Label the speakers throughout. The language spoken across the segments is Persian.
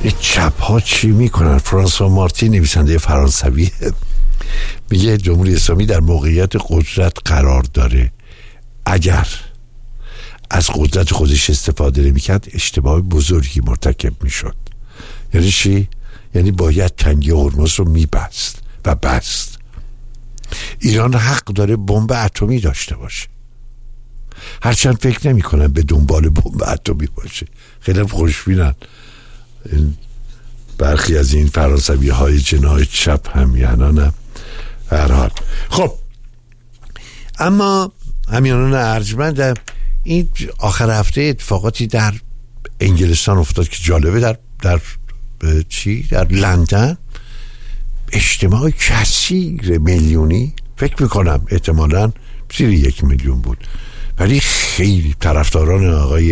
Speaker 1: این چپ ها چی میکنن؟ فرانسوا مارتین نویسنده فرانسوی میگه جمهوری اسلامی در موقعیت قدرت قرار داره، اگر از قدرت خودش استفاده نمیکرد اشتباه بزرگی مرتکب میشد. یعنی چی؟ یعنی باید تنگی هرمز رو میبست و بست. ایران حق داره بمب اتمی داشته باشه، هرچند فکر نمی کنن به دنبال بمب اتمی باشه. خیلی خوشبینن برخی از این فرانسوی های جناح چپ همیانانم. هر حال خب، اما همیانان ارجمند، این آخر هفته اتفاقاتی در انگلستان افتاد که جالبه. در لندن اجتماع کثیر میلیونی، فکر میکنم احتمالاً زیر 1 میلیون بود، ولی خیلی طرفداران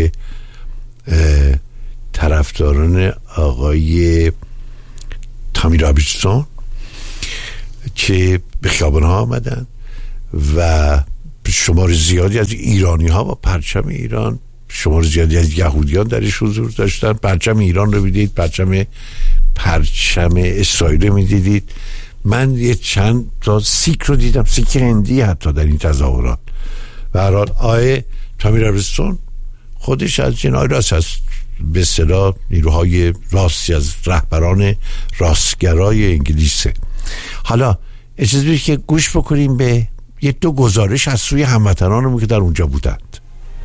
Speaker 1: آقای تامی رابینسون که به خیابان ها آمدن و شمار زیادی از ایرانی ها با پرچم ایران، شمار زیادی از یهودیان درش حضور داشتن. پرچم ایران رو میدید، پرچم اسرائیل رو میدیدید. من یه چند تا سیک رو دیدم، سیک هندی حتی در این تظاهرات. به هر حال آقای تامی رابینسون خودش از جناح راست هست، به اصطلاح نیروهای راستی از رهبران راستگرای انگلیسه. حالا اجازه بدید که گوش بکنیم به یه 2 گزارش از سوی هموطنانمون که در اونجا بودند.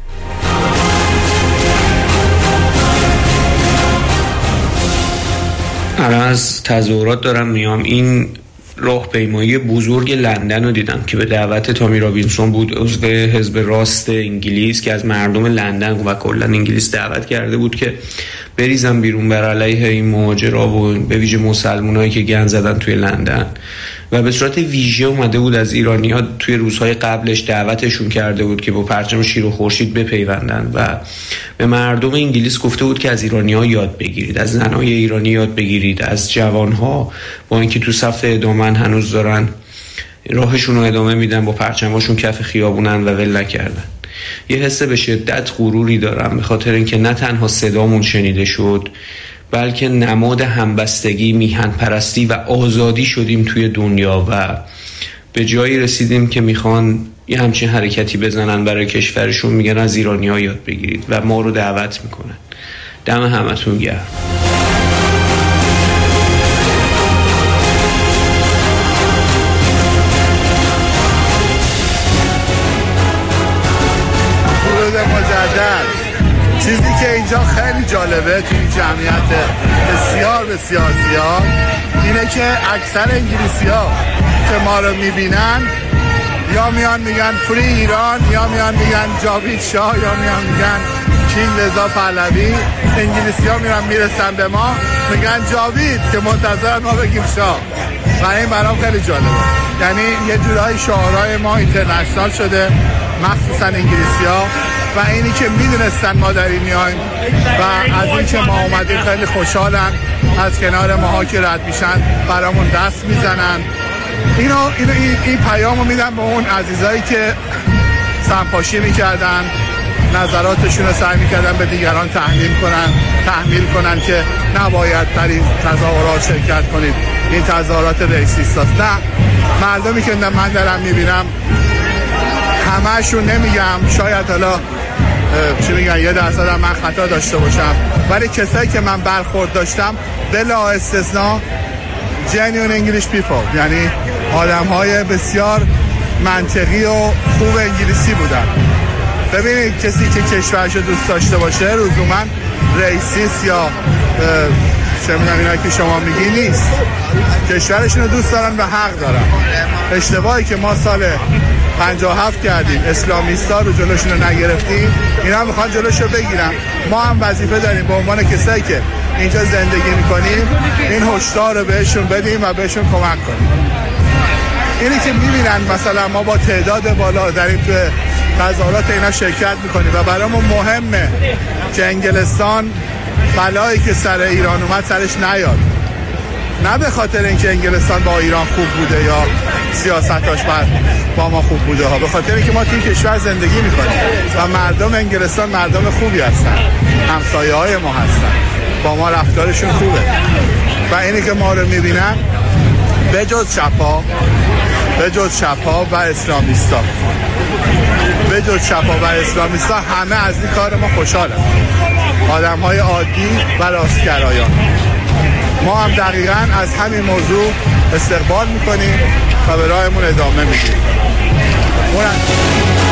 Speaker 2: الان از تظاهرات دارم میام. این راهپیمایی بزرگ لندن رو دیدم که به دعوت تامی رابینسون بود، عضو حزب راست انگلیس، که از مردم لندن و کلا انگلیس دعوت کرده بود که بریزن بیرون بر علیه این مهاجرا و به ویژه مسلمانایی که گند زدن توی لندن. و به صورت ویژه اومده بود از ایرانی‌ها توی روزهای قبلش دعوتشون کرده بود که با پرچم شیر و خورشید بپیوندن و به مردم انگلیس گفته بود که از ایرانی‌ها یاد بگیرید، از زنای ایرانی یاد بگیرید، از جوان‌ها با اینکه تو صف ادامن هنوز دارن راهشون رو ادامه میدن، با پرچماشون کف خیابونن و ول نکردن. یه حس به شدت غروری دارم به خاطر اینکه نه تنها صدامون شنیده شد، بلکه نماد همبستگی، میهن پرستی و آزادی شدیم توی دنیا و به جایی رسیدیم که میخوان یه همچین حرکتی بزنن برای کشورشون، میگن از ایرانی‌ها یاد بگیرید و ما رو دعوت میکنن. دم همتون گرم.
Speaker 3: چیزی که اینجا خیلی جالبه توی جمعیت بسیار بسیار زیاد اینه که اکثر انگلیسی‌ها که ما رو میبینن یا میان میگن فری ایران، یا میان میگن جاوید شاه، یا میان میگن کینگ رضا پهلوی. انگلیسی‌ها میرسن به ما میگن جاوید، که منتظرن ما بگیم شاه. و این برام خیلی جالبه، یعنی یه جورایی شعارهای ما اینترنشنال شده، مخصوصا انگلیسی‌ها. و اینی که میدونستن ما داریم میایم و از این که ما اومدیم خیلی خوشحالن، از کنار ماها که رد میشن برامون دست میزنن. این پیامو میدن به اون عزیزایی که سمپاشی میکردن، نظراتشون رو سعی میکردن به دیگران تحمیل کنن که نباید در این تظاهرات شرکت کنید، این تظاهرات ریسیست است. نه، مردمی که من دارم میبینم همه‌شون نمیگم، شاید حالا چی میگن 1% هم من خطا داشته باشم، ولی کسایی که من برخورد داشتم بلا استثنا genuine English people، یعنی آدم‌های بسیار منطقی و خوب انگلیسی بودن. ببینید کسی که کشورشو دوست داشته باشه لزوما ریسیست یا چه میدونم اینا که شما میگی نیست. کشورشون رو دوست دارن و حق دارن. اشتباهی که ما سال 57 کردیم، اسلامیستا رو جلوشون رو نگرفتیم، اینا میخوان جلوشو بگیرن. ما هم وظیفه داریم به عنوان کسایی که اینجا زندگی میکنیم این هشدار رو بهشون بدیم و بهشون کمک کنیم. اینی که میبینن مثلا ما با تعداد بالا در این تظاهرات اینا شرکت میکنیم و برامون مهمه که انگلستان بلایی که سر ایران اومد سرش نیاد. نه به خاطر اینکه انگلستان با ایران خوب بوده یا سیاستاش با ما خوب بوده ها، به خاطر اینکه ما توی کشور زندگی میکنیم و مردم انگلستان مردم خوبی هستن، همسایه های ما هستن، با ما رفتارشون خوبه و اینی که ما رو میبینن به جز چپا و اسلامیستا همه از این کار ما خوشحالن، آدم های عادی و راستگرایان. ما هم دقیقاً از همین موضوع استقبال میکنیم و به راهمون ادامه میدیم.